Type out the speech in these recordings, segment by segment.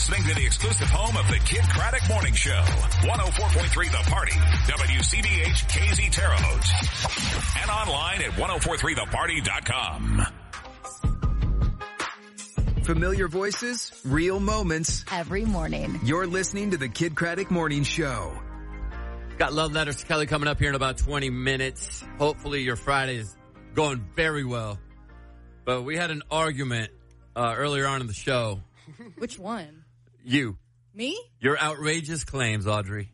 listening to the exclusive home of the Kid Craddock Morning Show. 104.3 The Party. WCBH KZ Terre Haute. And online at 1043theparty.com. Familiar voices, real moments. Every morning. You're listening to the Kid Craddock Morning Show. Got love letters to Kelly coming up here in about 20 minutes. Hopefully your Friday is going very well. But we had an argument earlier on in the show. Which one? You. Me? Your outrageous claims, Audrey.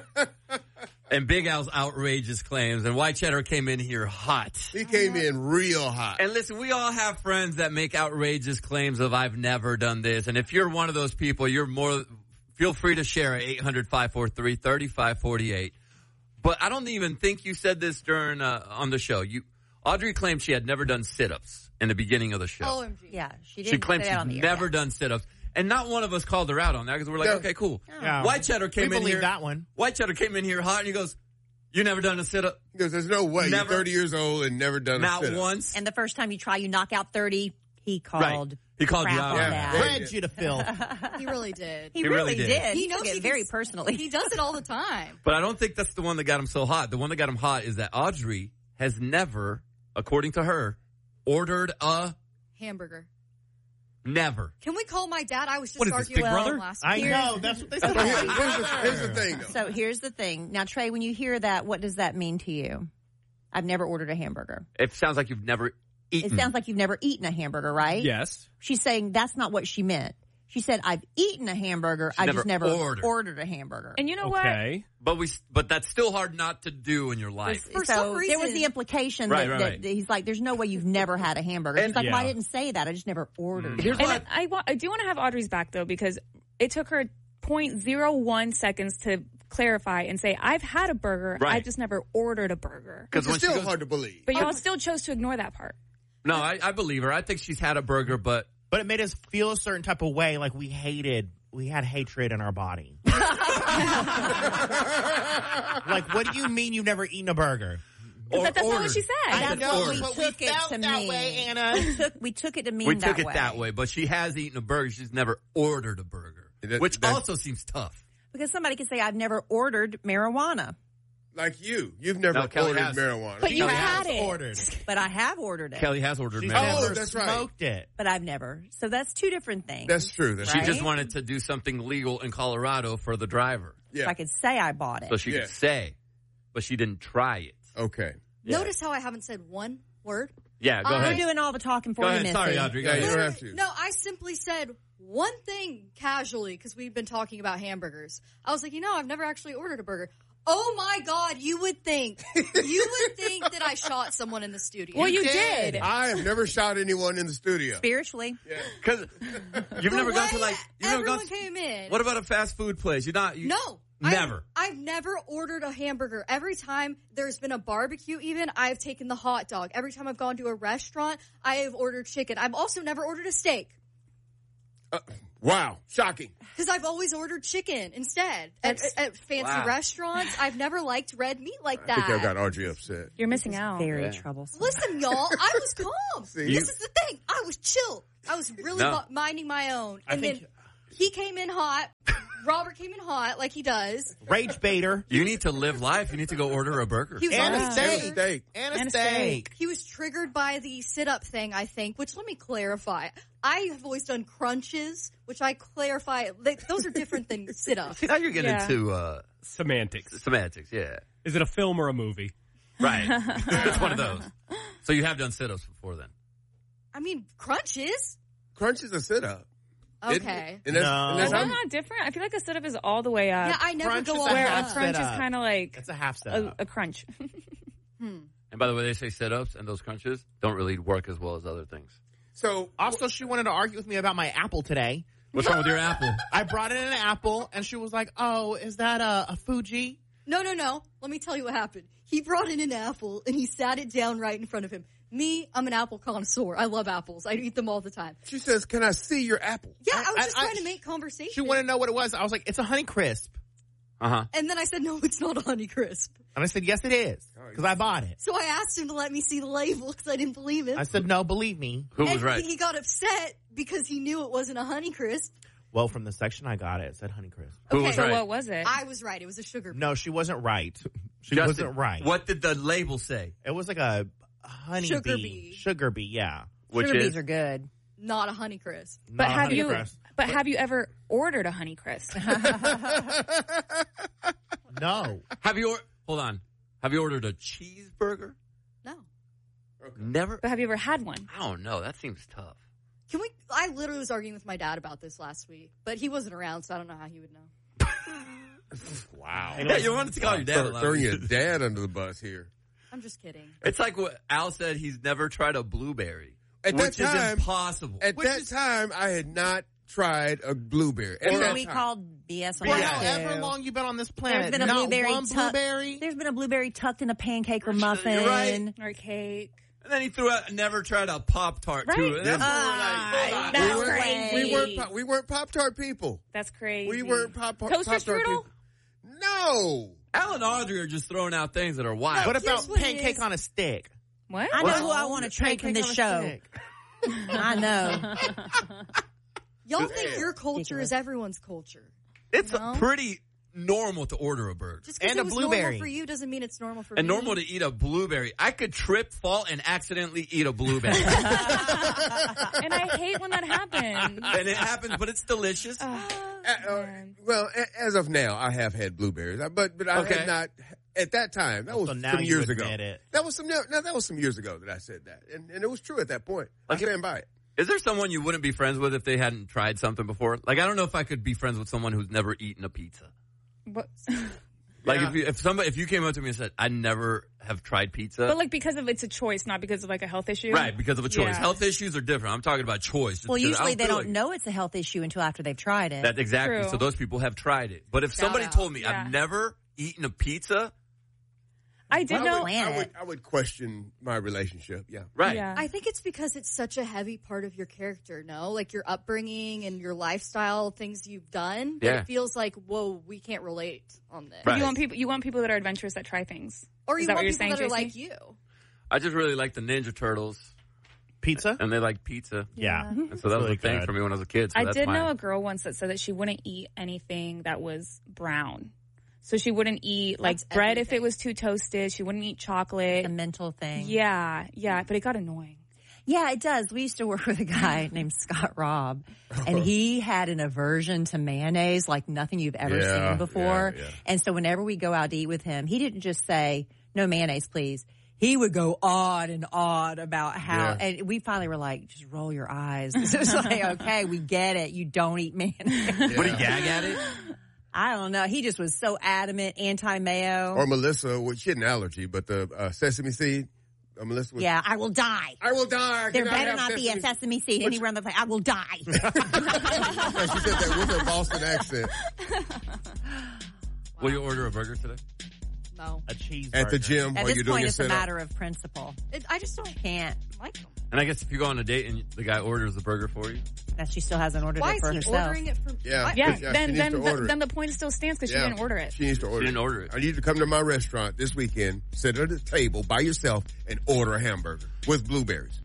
And Big Al's outrageous claims. And White Cheddar came in here hot. He came in real hot. And listen, we all have friends that make outrageous claims of I've never done this. And if you're one of those people, feel free to share at 800-543-3548. But I don't even think you said this during on the show. Audrey claimed she had never done sit-ups in the beginning of the show. OMG. Yeah, she didn't. She claimed she'd never done sit-ups. And not one of us called her out on that because we're like, okay, cool. Yeah. White Cheddar came in here. That one. White Cheddar came in here hot and he goes, you never done a sit-up? He goes, there's no way. Never. You're 30 years old and never done a sit-up. Not once. And the first time you try, you knock out 30. He called. Right. He called you out on on that. Bred you to filth. He really did. He really did. He knows it very personally. He does it all the time. But I don't think that's the one that got him so hot. The one that got him hot is that Audrey has never, according to her, ordered a hamburger. Never. Can we call my dad? I was just What is this, arguing Big with Brother? him last I week. know. That's what they said. Here's the thing, though. So here's the thing. Now, Trey, when you hear that, what does that mean to you? I've never ordered a hamburger. It sounds like you've never eaten. It sounds like you've never eaten a hamburger, right? Yes. She's saying that's not what she meant. She said, I've eaten a hamburger. I just never ordered a hamburger. And you know what? But that's still hard not to do in your life. For some reason. There was the implication that he's like, there's no way you've never had a hamburger. She's like, well, I didn't say that. I just never ordered it. I do want to have Audrey's back, though, because it took her 0.01 seconds to clarify and say, I've had a burger. Right. I just never ordered a burger. It's still hard to believe. But y'all still chose to ignore that part. No, I believe her. I think she's had a burger, but it made us feel a certain type of way, like we had hatred in our body. Like, what do you mean you've never eaten a burger? That's not what she said. That's what we but took we it felt to that mean. way, Anna. We took it to mean we that took it way. that way. But she has eaten a burger. She's never ordered a burger, which also seems tough. Because somebody could say, I've never ordered marijuana. Like you've never ordered marijuana. But you had it. Ordered. But I have ordered it. Kelly has ordered She's marijuana. never that's right. smoked it. But I've never. So that's two different things. That's true. She just wanted to do something legal in Colorado for the driver. Yeah. So I could say I bought it. So she could say, but she didn't try it. Okay. Yeah. Notice how I haven't said one word? Yeah, go We're ahead. doing all the talking for Go you, ahead. Missy. Sorry, Audrey. Go Yeah, ahead. you don't have to. No, I simply said one thing casually because we've been talking about hamburgers. I was like, I've never actually ordered a burger. Oh my God, you would think that I shot someone in the studio. Well, you did. I have never shot anyone in the studio. Spiritually. Because you've never gone to everyone came in. What about a fast food place? No. Never. I've never ordered a hamburger. Every time there's been a barbecue even, I've taken the hot dog. Every time I've gone to a restaurant, I have ordered chicken. I've also never ordered a steak. Wow. Shocking. Because I've always ordered chicken instead at fancy restaurants. I've never liked red meat like that. I think I got Audrey upset. You're missing out. Very troublesome. Listen, y'all, I was calm. This is the thing. I was chill. I was really minding my own. And then he came in hot. Robert came in hot like he does. Rage baiter. You need to live life. You need to go order a burger. And a steak. And a steak. He was triggered by the sit-up thing, I think, which let me clarify. I have always done crunches, which I clarify. Those are different than sit-ups. See, now you're getting into semantics. Semantics, yeah. Is it a film or a movie? Right. It's one of those. So you have done sit-ups before then? I mean, crunches. Crunch is a sit-up. Okay. Is that not different? I feel like a sit-up is all the way up. Yeah, I never Crunch go is all a the way Where a up. crunch is kind of like It's a half sit-up. a crunch. And by the way, they say sit-ups and those crunches don't really work as well as other things. So Also, she wanted to argue with me about my apple today. What's wrong with your apple? I brought in an apple, and she was like, oh, is that a Fuji? No. Let me tell you what happened. He brought in an apple, and he sat it down right in front of him. Me, I'm an apple connoisseur. I love apples. I eat them all the time. she says, can I see your apple? Yeah, I was just trying to make conversation. She wanted to know what it was. I was like, it's a Honey Crisp. Uh-huh. And then I said, no, it's not a Honey Crisp. And I said, yes, it is, because I bought it. So I asked him to let me see the label because I didn't believe him. I said, no, believe me. Who was and right? he got upset because he knew it wasn't a Honey Crisp. Well, from the section I got it said Honeycrisp. Who Okay, was So right? what was it? I was right. It was a sugar bee. No, she wasn't right. She Justin, wasn't right. What did the label say? It was like a honey Sugar bee. bee. Sugar bee, yeah. Which Sugar is bees are good. Not a Honeycrisp. But Not Honeycrisp. have you ever ordered a Honeycrisp? No. Hold on. Have you ordered a cheeseburger? No. Never? But have you ever had one? I don't know. That seems tough. I literally was arguing with my dad about this last week, but he wasn't around, so I don't know how he would know. Wow. Yeah, you wanted to call your dad a lot. Throwing your dad under the bus here. I'm just kidding. It's like what Al said. He's never tried a blueberry, At which that time, is impossible. At that time, I had not tried a blueberry. At What that we time. called BS on For that however too. long you've been on this There's planet, been a not blueberry one blueberry. There's been a blueberry tucked in a pancake or muffin. You're right. Or cake? And then he threw out, never tried a Pop-Tart, Right. too. And that's what That's we're like, crazy. We weren't Pop-Tart people. That's crazy. We weren't Pop-Tart Toaster Pop-Tart strudel? people. No. Al and Audrey are just throwing out things that are wild. What Here's about what it pancake is. on a stick? What? I know who I want to trade from Pancake this on a show. stick. I know. Y'all think your culture is everyone's culture. It's No. pretty normal to order a burger. Just because And it a was blueberry. normal for you doesn't mean it's normal for And me. normal to eat a blueberry. I could trip, fall, and accidentally eat a blueberry. And I hate when that happens. And it happens, but it's delicious. Well, as of now, I have had blueberries, but I Okay. had not at that time. That was So now some you years ago. admit it. That was some years ago that I said that, and it was true at that point. I stand by it. Is there someone you wouldn't be friends with if they hadn't tried something before? Like, I don't know if I could be friends with someone who's never eaten a pizza. What? Like, Yeah. if you came up to me and said, I never have tried pizza. But like because of it's a choice, not because of like a health issue. Right, because of a choice. Yeah. Health issues are different. I'm talking about choice. just Well, because I usually they feel don't like- know it's a health issue until after they've tried it. That's exactly. True. So those people have tried it. But if somebody out. told me Yeah. I've never eaten a pizza, I did know. I would question my relationship. Yeah. right. Yeah. I think it's because it's such a heavy part of your character, no? Like your upbringing and your lifestyle, things you've done. That Yeah. It feels like, whoa, we can't relate on this. Right. You want people that are adventurous that try things. Or Is you that want what people you're that are saying, like JC? you. I just really like the Ninja Turtles, Pizza? and they like pizza. Yeah. And so that was really a thing good. for me when I was a kid. So I that's did my- know a girl once that said that she wouldn't eat anything that was brown. So she wouldn't eat like That's bread if everything. it was too toasted. She wouldn't eat chocolate. a mental thing. Yeah, but it got annoying. Yeah, it does. We used to work with a guy named Scott Robb, and he had an aversion to mayonnaise like nothing you've ever Yeah, seen before. yeah. And so whenever we go out to eat with him, he didn't just say, no mayonnaise, please. He would go on and on about how, Yeah. and we finally were like, just roll your eyes. It was like, okay, we get it. You don't eat mayonnaise. Would he gag at it? I don't know. He just was so adamant, anti-mayo. Or Melissa, she had an allergy, but the sesame seed. Melissa was, Yeah, I will die. I will die. I There cannot better have not be a sesame seed anywhere on the plate. I will die. Yeah, she said that with her Boston accent. Will you order a burger today? No. A cheeseburger. At the gym At while this you're doing point, your it's a setup. matter of principle. I just don't Can't. like them. And I guess if you go on a date and the guy orders the burger for you, That she still hasn't ordered Why it for is he herself. ordering it for Yeah. Yeah, she then needs to order it. then the point still stands because she didn't order it. She needs to order She didn't order it. I need you to come to my restaurant this weekend, sit at a table by yourself, and order a hamburger with blueberries.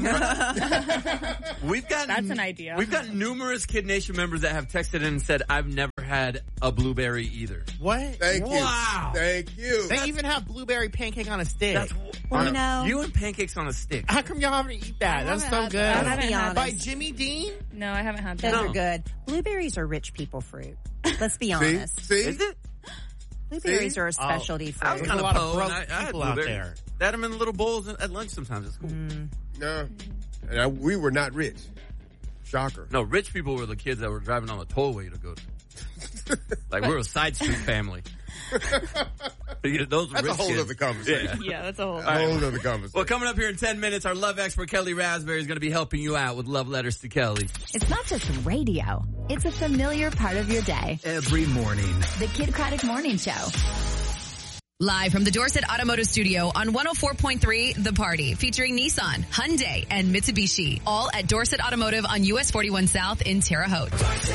we've got That's an idea. We've got numerous Kid Nation members that have texted in and said, "I've never had a blueberry either." What? Thank you. Wow. Thank you. They even have blueberry pancake on a stick. Well, you know, You and pancakes on a stick. How come y'all haven't eaten that? That's haven't so had good. that. I haven't be had honest. By Jimmy Dean? No, I haven't had those that. No. are good. Blueberries are rich people fruit. Let's be honest. See? Is it? Blueberries See? are a specialty I was fruit. There's kind a of lot of broke I had people out blueberries. there. They had them in little bowls at lunch sometimes. It's cool. No. And we were not rich. Shocker. No, rich people were the kids that were driving on the tollway to go to. Like, we're a side street family. Yeah, those were That's a rich whole kids. other conversation. Yeah, that's a whole. A whole other conversation. Well, coming up here in 10 minutes, our love expert Kelly Raspberry is going to be helping you out with love letters to Kelly. It's not just radio. It's a familiar part of your day. Every morning. The Kid Craddock Morning Show. Live from the Dorset Automotive Studio on 104.3 The Party, featuring Nissan, Hyundai, and Mitsubishi, all at Dorset Automotive on US 41 South in Terre Haute.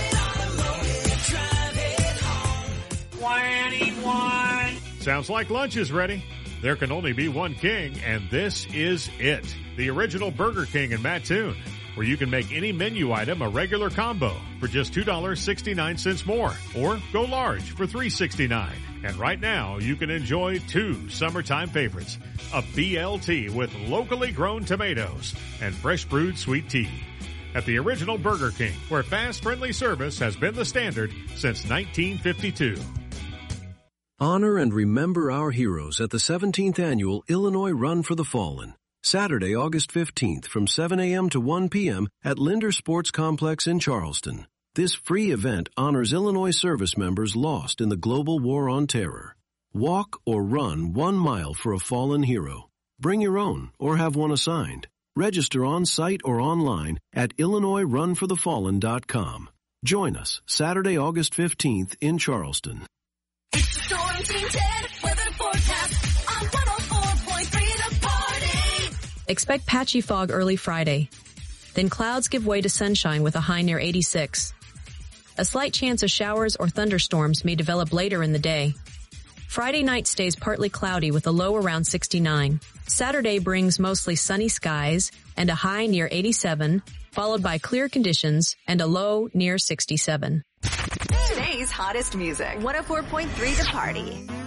21. Sounds like lunch is ready. There can only be one king, and this is it. The original Burger King in Mattoon. where you can make any menu item a regular combo for just $2.69 more, or go large for $3.69. And right now, you can enjoy 2 summertime favorites, a BLT with locally grown tomatoes and fresh brewed sweet tea. At the original Burger King, where fast, friendly service has been the standard since 1952. Honor and remember our heroes at the 17th Annual Illinois Run for the Fallen. Saturday, August 15th from 7 a.m. to 1 p.m. at Linder Sports Complex in Charleston. This free event honors Illinois service members lost in the global war on terror. Walk or run 1 mile for a fallen hero. Bring your own or have one assigned. Register on site or online at IllinoisRunForTheFallen.com. Join us Saturday, August 15th in Charleston. Storm Team 10 weather forecast on 104.3 The Party. Expect patchy fog early Friday. Then clouds give way to sunshine with a high near 86. A slight chance of showers or thunderstorms may develop later in the day. Friday night stays partly cloudy with a low around 69. Saturday brings mostly sunny skies and a high near 87, followed by clear conditions and a low near 67. Today's hottest music. 104.3 The Party.